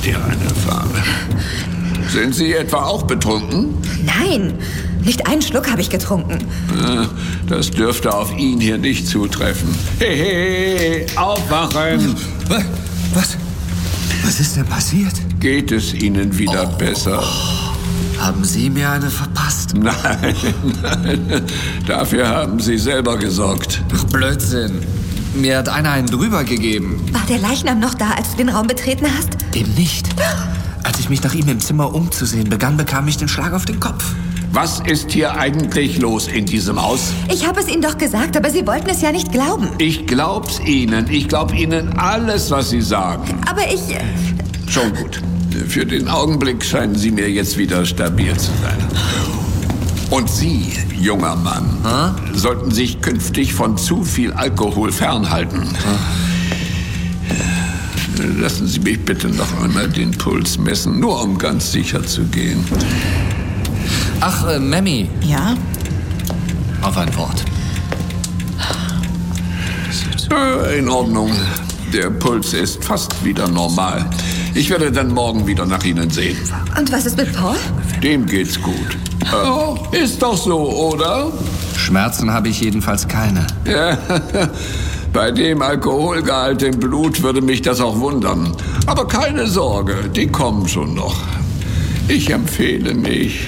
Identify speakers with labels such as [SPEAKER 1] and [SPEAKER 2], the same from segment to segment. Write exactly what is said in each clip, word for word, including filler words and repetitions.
[SPEAKER 1] dir eine Fahne. Sind Sie etwa auch betrunken?
[SPEAKER 2] Nein, nicht einen Schluck habe ich getrunken.
[SPEAKER 1] Das dürfte auf ihn hier nicht zutreffen. Hey, hey, aufwachen!
[SPEAKER 3] Was? Was ist denn passiert?
[SPEAKER 1] Geht es Ihnen wieder oh. besser?
[SPEAKER 3] Haben Sie mir eine verpasst?
[SPEAKER 1] Nein, nein. Dafür haben Sie selber gesorgt.
[SPEAKER 3] Ach, Blödsinn. Mir hat einer einen drüber gegeben.
[SPEAKER 2] War der Leichnam noch da, als du den Raum betreten hast?
[SPEAKER 3] Eben nicht. Als ich mich nach ihm im Zimmer umzusehen begann, bekam ich den Schlag auf den Kopf.
[SPEAKER 1] Was ist hier eigentlich los in diesem Haus?
[SPEAKER 2] Ich habe es Ihnen doch gesagt, aber Sie wollten es ja nicht glauben.
[SPEAKER 1] Ich glaub's Ihnen. Ich glaub Ihnen alles, was Sie sagen.
[SPEAKER 2] Aber ich...
[SPEAKER 1] Schon gut. Für den Augenblick scheinen Sie mir jetzt wieder stabil zu sein. Und Sie, junger Mann, hm? sollten sich künftig von zu viel Alkohol fernhalten. Hm. Lassen Sie mich bitte noch einmal den Puls messen, nur um ganz sicher zu gehen.
[SPEAKER 3] Ach, äh, Mammy.
[SPEAKER 2] Ja?
[SPEAKER 3] Auf ein Wort.
[SPEAKER 1] Äh, in Ordnung. Der Puls ist fast wieder normal. Ich werde dann morgen wieder nach Ihnen sehen.
[SPEAKER 2] Und was ist mit Paul?
[SPEAKER 1] Dem geht's gut. Oh, ist doch so, oder?
[SPEAKER 3] Schmerzen habe ich jedenfalls keine.
[SPEAKER 1] Ja, bei dem Alkoholgehalt im Blut würde mich das auch wundern. Aber keine Sorge, die kommen schon noch. Ich empfehle mich.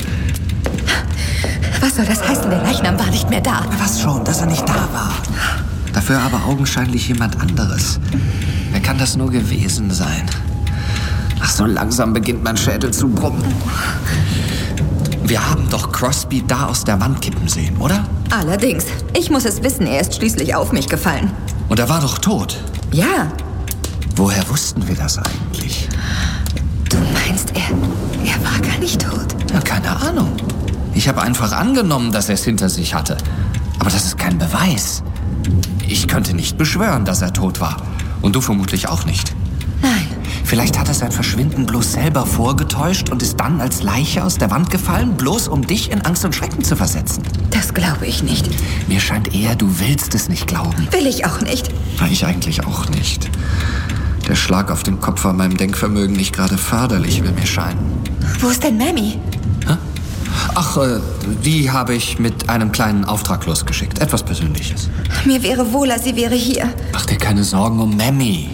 [SPEAKER 2] Was soll das heißen? Der Leichnam war nicht mehr da.
[SPEAKER 3] Was schon, dass er nicht da war. Dafür aber augenscheinlich jemand anderes. Wer kann das nur gewesen sein? Ach, so langsam beginnt mein Schädel zu brummen. Wir haben doch Crosby da aus der Wand kippen sehen, oder?
[SPEAKER 2] Allerdings. Ich muss es wissen, er ist schließlich auf mich gefallen.
[SPEAKER 3] Und er war doch tot?
[SPEAKER 2] Ja.
[SPEAKER 3] Woher wussten wir das eigentlich?
[SPEAKER 2] Du meinst, er, er war gar nicht tot?
[SPEAKER 3] Ja, keine Ahnung. Ich habe einfach angenommen, dass er es hinter sich hatte. Aber das ist kein Beweis. Ich könnte nicht beschwören, dass er tot war. Und du vermutlich auch nicht.
[SPEAKER 2] Nein.
[SPEAKER 3] Vielleicht hat er sein Verschwinden bloß selber vorgetäuscht und ist dann als Leiche aus der Wand gefallen, bloß um dich in Angst und Schrecken zu versetzen.
[SPEAKER 2] Das glaube ich nicht.
[SPEAKER 3] Mir scheint eher, du willst es nicht glauben.
[SPEAKER 2] Will ich auch nicht.
[SPEAKER 3] Na, ich eigentlich auch nicht. Der Schlag auf den Kopf war meinem Denkvermögen nicht gerade förderlich, will mir scheinen.
[SPEAKER 2] Wo ist denn Mammy?
[SPEAKER 3] Hä? Ach, äh, die habe ich mit einem kleinen Auftrag losgeschickt. Etwas Persönliches.
[SPEAKER 2] Mir wäre wohler, sie wäre hier.
[SPEAKER 3] Mach dir keine Sorgen um Mammy.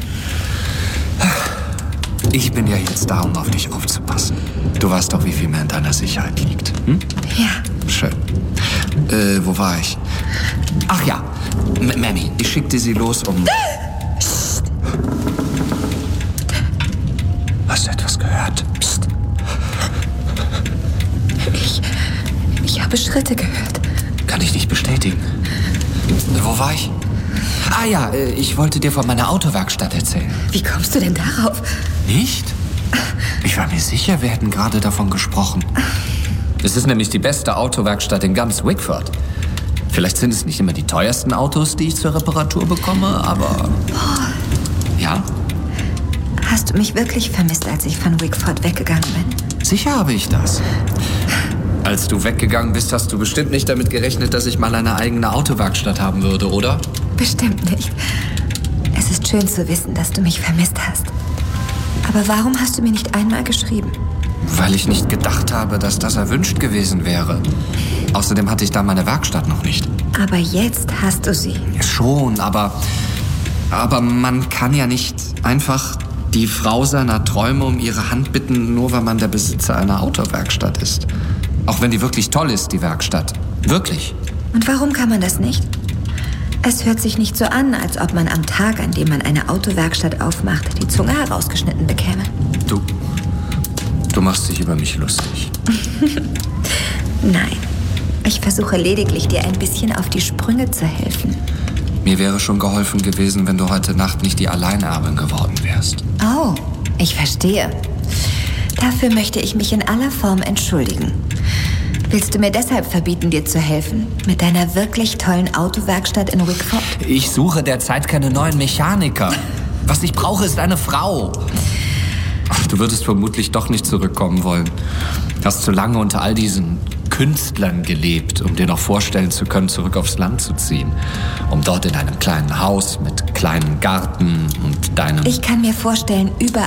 [SPEAKER 3] Ich bin ja jetzt da, um auf dich aufzupassen. Du weißt doch, wie viel mehr in deiner Sicherheit liegt. Hm?
[SPEAKER 2] Ja.
[SPEAKER 3] Schön. Äh, wo war ich? Ach ja, M- Mammy, ich schickte sie los, um... Psst. Hast du etwas gehört? Psst.
[SPEAKER 2] Ich... Ich habe Schritte gehört.
[SPEAKER 3] Kann ich nicht bestätigen. Wo war ich? Ah ja, ich wollte dir von meiner Autowerkstatt erzählen.
[SPEAKER 2] Wie kommst du denn darauf?
[SPEAKER 3] Nicht? Ich war mir sicher, wir hätten gerade davon gesprochen. Es ist nämlich die beste Autowerkstatt in ganz Wickford. Vielleicht sind es nicht immer die teuersten Autos, die ich zur Reparatur bekomme, aber...
[SPEAKER 2] Paul.
[SPEAKER 3] Ja?
[SPEAKER 2] Hast du mich wirklich vermisst, als ich von Wickford weggegangen bin?
[SPEAKER 3] Sicher habe ich das. Als du weggegangen bist, hast du bestimmt nicht damit gerechnet, dass ich mal eine eigene Autowerkstatt haben würde, oder?
[SPEAKER 2] Bestimmt nicht. Es ist schön zu wissen, dass du mich vermisst hast. Aber warum hast du mir nicht einmal geschrieben?
[SPEAKER 3] Weil ich nicht gedacht habe, dass das erwünscht gewesen wäre. Außerdem hatte ich da meine Werkstatt noch nicht.
[SPEAKER 2] Aber jetzt hast du sie.
[SPEAKER 3] Schon, aber... Aber man kann ja nicht einfach die Frau seiner Träume um ihre Hand bitten, nur weil man der Besitzer einer Autowerkstatt ist. Auch wenn die wirklich toll ist, die Werkstatt. Wirklich.
[SPEAKER 2] Und warum kann man das nicht? Es hört sich nicht so an, als ob man am Tag, an dem man eine Autowerkstatt aufmacht, die Zunge herausgeschnitten bekäme.
[SPEAKER 3] Du... Du machst dich über mich lustig.
[SPEAKER 2] Nein. Ich versuche lediglich, dir ein bisschen auf die Sprünge zu helfen.
[SPEAKER 3] Mir wäre schon geholfen gewesen, wenn du heute Nacht nicht die Alleinerbin geworden wärst.
[SPEAKER 2] Oh, ich verstehe. Dafür möchte ich mich in aller Form entschuldigen. Willst du mir deshalb verbieten, dir zu helfen? Mit deiner wirklich tollen Autowerkstatt in Wickford?
[SPEAKER 3] Ich suche derzeit keine neuen Mechaniker. Was ich brauche, ist eine Frau. Ach, du würdest vermutlich doch nicht zurückkommen wollen. Hast zu lange unter all diesen Künstlern gelebt, um dir noch vorstellen zu können, zurück aufs Land zu ziehen. Um dort in einem kleinen Haus mit kleinem Garten und deinem...
[SPEAKER 2] Ich kann mir vorstellen, über